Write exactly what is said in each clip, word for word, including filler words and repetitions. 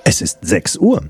Es ist sechs Uhr.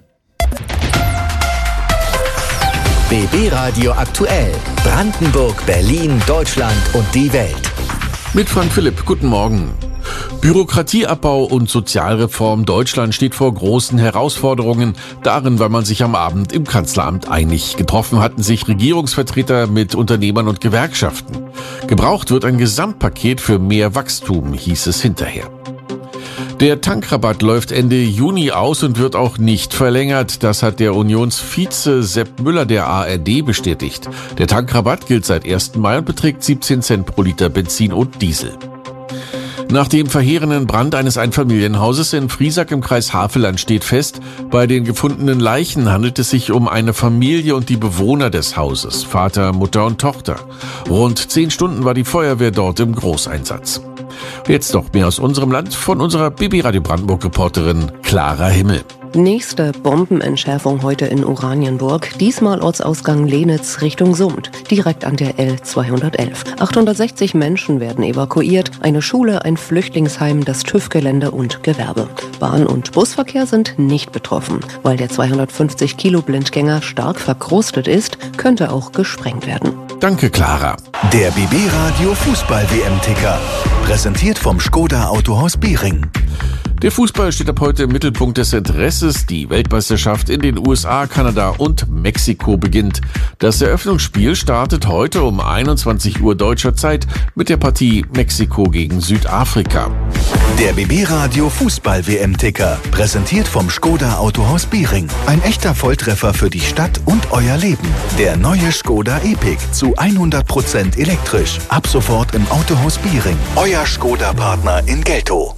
B B Radio aktuell. Brandenburg, Berlin, Deutschland und die Welt. Mit Frank Philipp, guten Morgen. Bürokratieabbau und Sozialreform. Deutschland steht vor großen Herausforderungen. Darin war man sich am Abend im Kanzleramt einig. Getroffen hatten sich Regierungsvertreter mit Unternehmern und Gewerkschaften. Gebraucht wird ein Gesamtpaket für mehr Wachstum, hieß es hinterher. Der Tankrabatt läuft Ende Juni aus und wird auch nicht verlängert. Das hat der Unionsvize Sepp Müller der A R D bestätigt. Der Tankrabatt gilt seit ersten Mai und beträgt siebzehn Cent pro Liter Benzin und Diesel. Nach dem verheerenden Brand eines Einfamilienhauses in Friesack im Kreis Havelland steht fest, bei den gefundenen Leichen handelt es sich um eine Familie und die Bewohner des Hauses, Vater, Mutter und Tochter. Rund zehn Stunden war die Feuerwehr dort im Großeinsatz. Jetzt noch mehr aus unserem Land von unserer B B Radio Brandenburg-Reporterin Clara Himmel. Nächste Bombenentschärfung heute in Oranienburg. Diesmal Ortsausgang Lenitz Richtung Summt, direkt an der L zweihundertelf. achthundertsechzig Menschen werden evakuiert. Eine Schule, ein Flüchtlingsheim, das TÜV-Gelände und Gewerbe. Bahn- und Busverkehr sind nicht betroffen. Weil der zweihundertfünfzig Kilo Blindgänger stark verkrustet ist, könnte auch gesprengt werden. Danke, Clara. Der B B Radio Fußball-W M-Ticker. Präsentiert vom Skoda Autohaus Biering. Der Fußball steht ab heute im Mittelpunkt des Interesses. Die Weltmeisterschaft in den U S A, Kanada und Mexiko beginnt. Das Eröffnungsspiel startet heute um einundzwanzig Uhr deutscher Zeit mit der Partie Mexiko gegen Südafrika. Der B B Radio Fußball-W M-Ticker. Präsentiert vom Skoda Autohaus Biering. Ein echter Volltreffer für die Stadt und euer Leben. Der neue Skoda Epic zu hundert Prozent elektrisch. Ab sofort im Autohaus Biering. Euer Skoda-Partner in Geltow.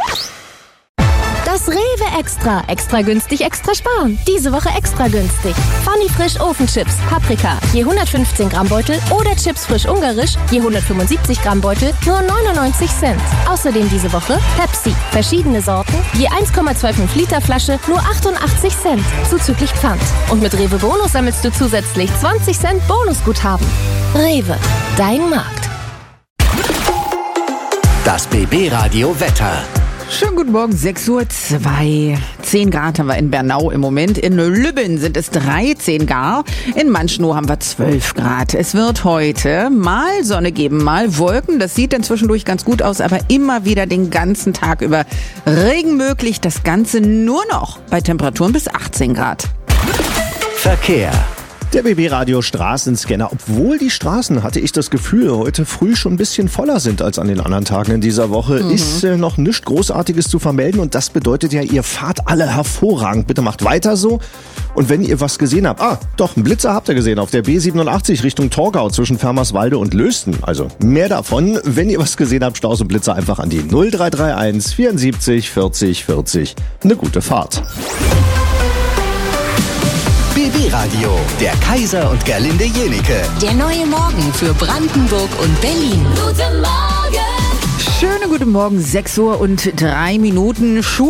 Das Rewe Extra. Extra günstig, extra sparen. Diese Woche extra günstig. Funny Frisch Ofenchips, Paprika, je hundertfünfzehn Gramm Beutel oder Chips frisch ungarisch, je hundertfünfundsiebzig Gramm Beutel, nur neunundneunzig Cent. Außerdem diese Woche Pepsi, verschiedene Sorten, je eins Komma fünfundzwanzig Liter Flasche, nur achtundachtzig Cent, zuzüglich Pfand. Und mit Rewe Bonus sammelst du zusätzlich zwanzig Cent Bonusguthaben. Rewe, dein Markt. Das B B Radio Wetter. Schönen guten Morgen, sechs Uhr zwei. zehn Grad haben wir in Bernau im Moment. In Lübben sind es dreizehn gar. In Manschnow haben wir zwölf Grad. Es wird heute mal Sonne geben, mal Wolken. Das sieht dann zwischendurch ganz gut aus, aber immer wieder den ganzen Tag über Regen möglich. Das Ganze nur noch bei Temperaturen bis achtzehn Grad. Verkehr. Der B B Radio Straßenscanner. Obwohl die Straßen, hatte ich das Gefühl, heute früh schon ein bisschen voller sind als an den anderen Tagen in dieser Woche, mhm. ist äh, noch nichts Großartiges zu vermelden. Und das bedeutet ja, ihr fahrt alle hervorragend. Bitte macht weiter so. Und wenn ihr was gesehen habt, ah, doch, einen Blitzer habt ihr gesehen auf der B siebenundachtzig Richtung Torgau zwischen Fermerswalde und Lösten. Also mehr davon. Wenn ihr was gesehen habt, Staus und Blitzer einfach an die null drei drei eins vierundsiebzig vierzig vierzig. Eine gute Fahrt. B B Radio, der Kaiser und Gerlinde Jenike. Der neue Morgen für Brandenburg und Berlin. Guten Morgen. Schönen guten Morgen, sechs Uhr und drei Minuten. Schuh